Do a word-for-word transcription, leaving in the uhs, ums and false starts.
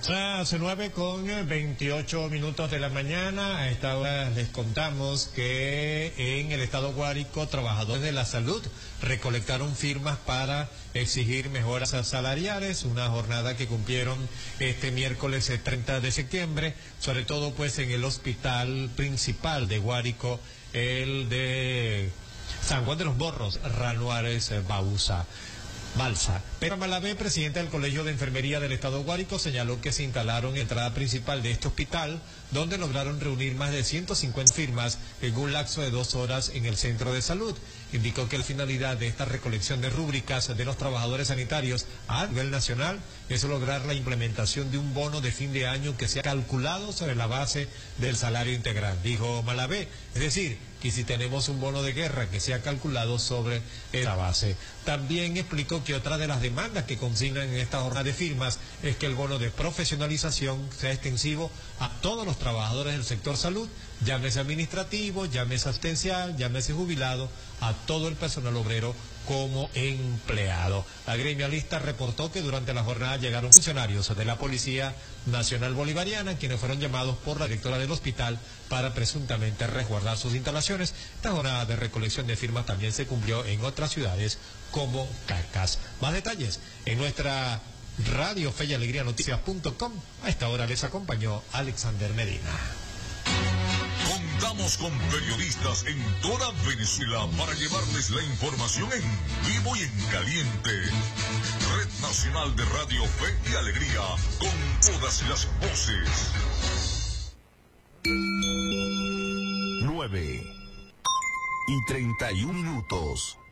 Las nueve con veintiocho minutos de la mañana. A esta hora les contamos que en el estado Guárico, trabajadores de la salud recolectaron firmas para exigir mejoras salariales, una jornada que cumplieron este miércoles treinta de septiembre, sobre todo pues en el hospital principal de Guárico, el de San Juan de los Morros, Ranuares Bausa. Balsa. Pedro Malavé, presidente del Colegio de Enfermería del Estado Guárico, señaló que se instalaron en la entrada principal de este hospital, donde lograron reunir más de ciento cincuenta firmas en un lapso de dos horas en el centro de salud. Indicó que la finalidad de esta recolección de rúbricas de los trabajadores sanitarios a nivel nacional es lograr la implementación de un bono de fin de año que sea calculado sobre la base del salario integral, dijo Malavé. Es decir, que si tenemos un bono de guerra que sea calculado sobre esa base. También explicó que otra de las demandas que consignan en esta jornada de firmas es que el bono de profesionalización sea extensivo a todos los trabajadores del sector salud, llámese administrativo, llámese asistencial, llámese jubilado, a todo el personal obrero como empleado. La gremialista reportó que durante la jornada llegaron funcionarios de la Policía Nacional Bolivariana, quienes fueron llamados por la directora del hospital para presuntamente resguardar sus instalaciones. Esta jornada de recolección de firmas también se cumplió en otras ciudades como Caracas. Más detalles en nuestra radio fe y alegría noticias punto com. A esta hora les acompañó Alexander Medina. Contamos con periodistas en toda Venezuela para llevarles la información en vivo y en caliente. Red Nacional de Radio Fe y Alegría, con todas las voces. nueve y treinta y un minutos.